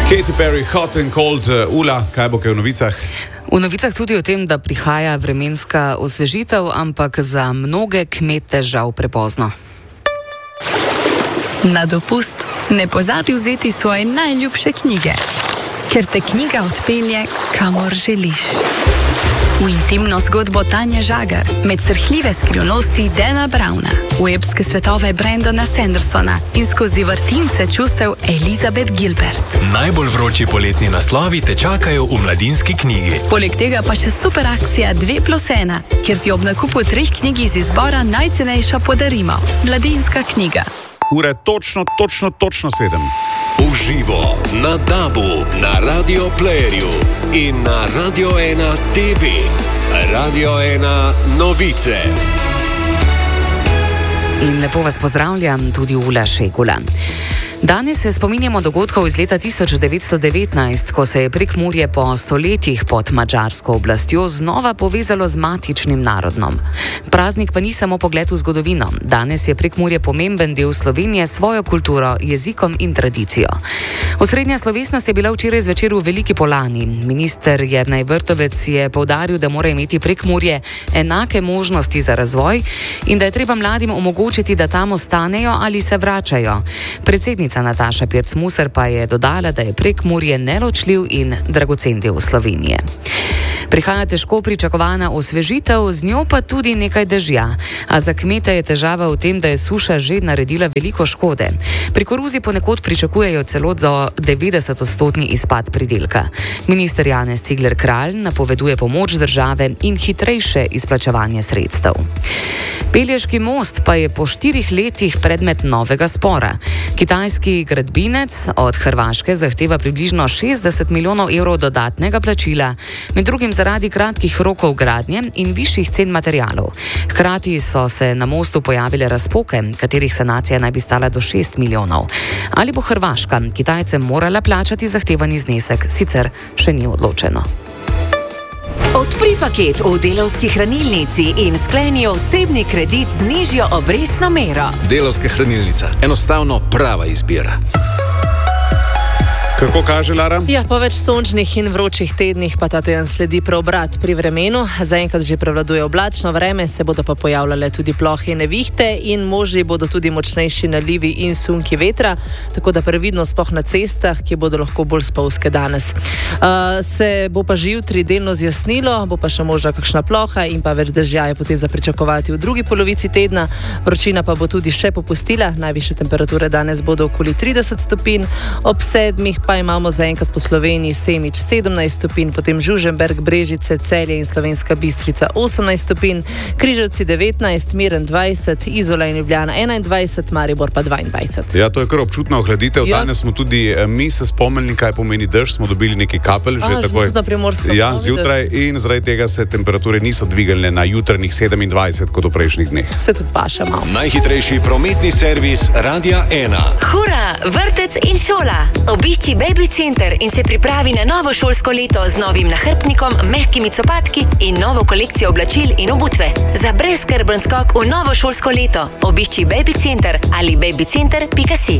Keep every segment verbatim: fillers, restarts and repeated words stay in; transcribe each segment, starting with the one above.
Katy Perry, Hot and Cold. Ula, kaj bo kaj v novicah? V novicah tudi o tem, da prihaja vremenska osvežitev, ampak za mnoge kmete žal prepozno. Na dopust ne pozabi vzeti svoje najljubše knjige, ker te knjiga odpelje, kamor želiš. V intimno zgodbo Tanje Žagar, med srhljive skrivnosti Dana Browna, v epske svetove Brendana Sandersona in skozi vrtince čustev Elizabeth Gilbert. Najbolj vroči poletni naslovi te čakajo v Mladinski knjigi. Poleg tega pa še super akcija dve plus ena, kjer ti ob nakupu treh knjig iz izbora najcenejša podarimo. Mladinska knjiga. Ure točno, točno, točno sedem. Uživo na Dabu, na Radio Playerju in na Radio ena T V. Radio ena novice. In lepo vas pozdravljam, tudi Ula Šegula. Danes se spominjamo dogodkov iz leta tisoč devetsto devetnajst, ko se je Prekmurje po stoletjih pod madžarsko oblastjo znova povezalo z matičnim narodom. Praznik pa ni samo pogled v zgodovino. Danes je Prekmurje pomemben del Slovenije s svojo kulturo, jezikom in tradicijo. Osrednja slovesnost je bila včeraj zvečer v Veliki Polani. Minister Jernej Vrtovec je poudaril, da mora imeti Prekmurje enake možnosti za razvoj in da je treba mladim omogočiti, da tam ostanejo ali se vračajo. Predsednica Nataša Pirc-Musar pa je dodala, da je Prekmurje neločljiv in dragocen del Slovenije. Prihaja težko pričakovana osvežitev, z njo pa tudi nekaj dežja. A za kmete je težava v tem, da je suša že naredila veliko škode. Pri koruzi ponekod pričakujejo celo do devetdeset odstotni izpad pridelka. Minister Janez Cigler Kralj napoveduje pomoč države in hitrejše izplačevanje sredstev. Pelješki most pa je po štirih letih predmet novega spora. Kitajski gradbinec od Hrvaške zahteva približno šestdeset milijonov evrov dodatnega plačila, med drugim zaradi kratkih rokov gradnje in višjih cen materialov. Hkrati so se na mostu pojavile razpoke, katerih sanacija naj bi stala do šest milijonov. Ali bo Hrvaška Kitajcem morala plačati zahtevani znesek, sicer še ni odločeno. Odpri paket v Delavski hranilnici in skleni osebni kredit z nižjo obrestno mero. Delavska hranilnica. Enostavno prava izbira. Kako kaže, Lara? Ja, po več sončnih in vročih tednih pa ta teden sledi preobrat pri vremenu. Zaenkrat že prevladuje oblačno vreme, se bodo pa pojavljale tudi plohe nevihte in možni bodo tudi močnejši nalivi in sunki vetra, tako da previdno sploh na cestah, ki bodo lahko bolj spolzke danes. Uh, se bo pa že jutri delno zjasnilo, bo pa še možna kakšna ploha in pa več dežja je potem za pričakovati v drugi polovici tedna. Vročina pa bo tudi še popustila, najvišje temperature danes bodo okoli trideset stopinj, ob sedmih pa imamo zaenkrat po Sloveniji Semič sedemnajst stopinj, potem Žužemberk, Brežice, Celje in Slovenska Bistrica osemnajst stopinj, Križevci devetnajst, Miren dvajset, Izola in Ljubljana enaindvajset, Maribor pa dvaindvajset. Ja, to je kar občutna ohladitev. Ja. Danes smo tudi mi se spomnili, kaj pomeni dež, smo dobili nekaj kapelj že A, takoj. že na Primorskem. Ja, zjutraj in zaradi tega se temperature niso dvignile na jutranjih sedemindvajset kot v prejšnjih dneh. Se tudi paša malo. Najhitrejši prometni servis Radia ena. Hura, vrtec in šola. Obišči Baby Center in se pripravi na novo šolsko leto z novim nahrbtnikom, mehkimi copatki in novo kolekcijo oblačil in obutve. Za brezskrben skok v novo šolsko leto obišči Baby Center ali babycenter pika si.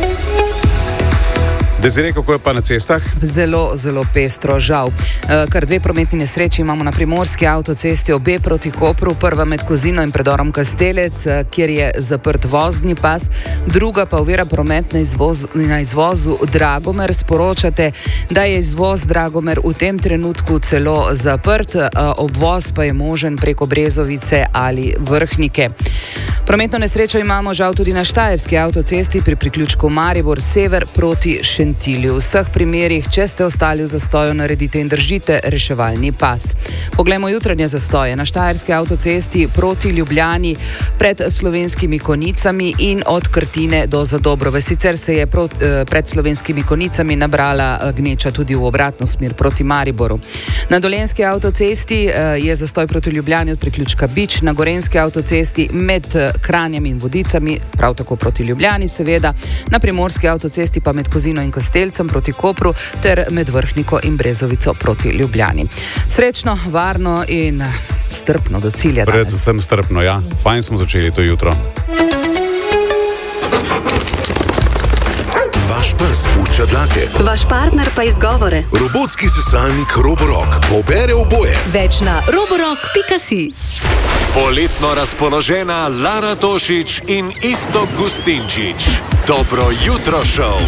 Desiree, kako je pa na cestah? Zelo, zelo pestro, žal. Kar dve prometni nesreči imamo na primorski avtocesti, obe proti Kopru, prva med Kozino in predorom Kastelec, kjer je zaprt vozni pas, druga pa ovira promet na, izvoz, na izvozu Dragomer. Sporočate, da je izvoz Dragomer v tem trenutku celo zaprt, obvoz pa je možen preko Brezovice ali Vrhnike. Prometno nesrečo imamo žal tudi na štajerski avtocesti pri priključku Maribor sever proti Šentilju. V vseh primerih, če ste ostali v zastoju, naredite in držite reševalni pas. Poglejmo jutranje zastoje na štajerski avtocesti proti Ljubljani pred Slovenskimi Konicami in od Krtine do Zadobrove. Sicer se je prot, pred Slovenskimi Konicami nabrala gneča tudi v obratno smer proti Mariboru. Na Dolenjski avtocesti je zastoj proti Ljubljani od priključka Bič, na Gorenjski avtocesti med Kranjem in Vodicami, prav tako proti Ljubljani seveda, na Primorski avtocesti pa med Kozino in Kastelcem proti Kopru ter med Vrhniko in Brezovico proti Ljubljani. Srečno, varno in strpno do cilja danes. Predvsem strpno, ja. Fajn smo začeli to jutro. Vaš pes pušča dlake. Vaš partner pa izgovore. Robotski sesalnik Roborock pobere oboje. Več na roborock pika si. Poletno razpoložena Lara Tošić in Iztok Gustinčič. Dobro jutro šov.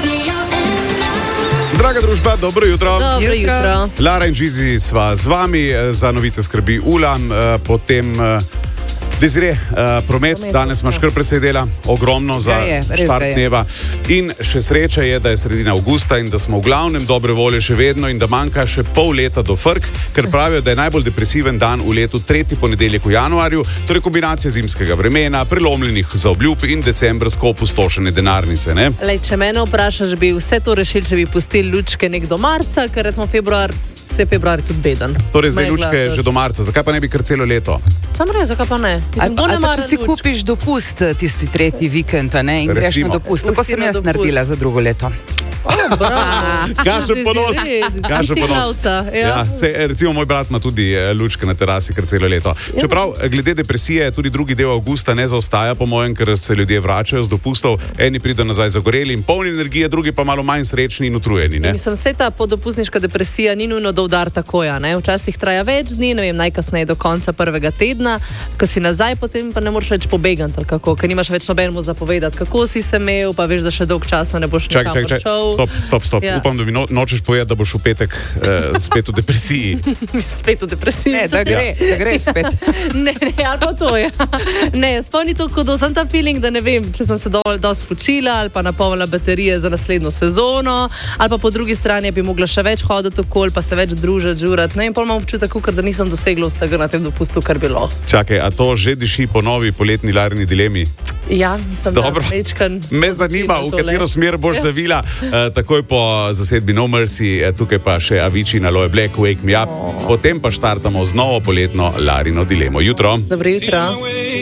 Draga družba, dobro jutro. Dobro jutro. Lara in Žizi sva z vami, za novice skrbi Ula, potem Desire, promet, danes imaš kar precej dela, ogromno za štart dneva. In še sreča je, da je sredina avgusta in da smo v glavnem dobre volje še vedno in da manjka še pol leta do frk, ker pravijo, da je najbolj depresiven dan v letu tretji ponedeljek v januarju, torej kombinacija zimskega vremena, prelomljenih zaobljub in decembrsko opustošene denarnice. Ne? Lej, če mene vprašaš, bi vse to rešili, če bi pustili lučke nek do marca, ker recimo februar, vse februar je tudi beden. Torej zdaj lučke že do marca, zakaj pa ne bi kar celo leto? Sam res, zakaj pa ne? Ali pa, ali pa če si lučk. Kupiš dopust tisti tretji vikend, ne, in greš na dopust. Tako sem jaz naredila za drugo leto. Oh, Gašo ponos. Gašo ponos. Ja. Ja, se, recimo, moj brat ima tudi lučke na terasi kar celo leto. Čeprav, glede depresije, tudi drugi del avgusta ne zaostaja, po mojem, ker se ljudje vračajo z dopustov. Eni pridejo nazaj zagoreli in polni energije, drugi pa malo manj srečni in utrujeni. Ne? Mislim, se ta podopustniška depresija ni nujno do udar takoja. Ne? Včasih traja več dni, ne vem, najkasneje do konca prvega tedna, ko si nazaj, potem pa ne moreš več pobegati, ali kako, ker nimaš več nobenemu zapovedati, kako si se imel, pa veš, da še dolg časa ne boš nikamor šel. Stop, stop, stop. Ja. Upam, da mi no, nočeš povedati, da boš v petek eh, spet v depresiji. Spet v depresiji. Ne, da gre, ja. da gre spet. ne, ne, ali pa to je. Ja. Ne, spomni to, kot sem ta feeling, da ne vem, če sem se dovolj dosti počila ali pa napolnila baterije za naslednjo sezono, ali pa po drugi strani bi mogla še več hoditi okoli, pa se več družiti, žurati. Ne, in pol imam občutek, da nisem dosegla vsega na tem dopustu, kar bi lahko. Čakaj, a to že diši po novi poletni Larini dilemi? Ja, mislim, Dobro. Da večkan. Me zanima, v katero smer boš ja. zavila. Uh, takoj po zasedbi No Mercy, tukaj pa še Avicii na Aloe Black, Wake Me Up. Oh. Potem pa štartamo z novo poletno Larino dilemo. Jutro. Dobro jutro.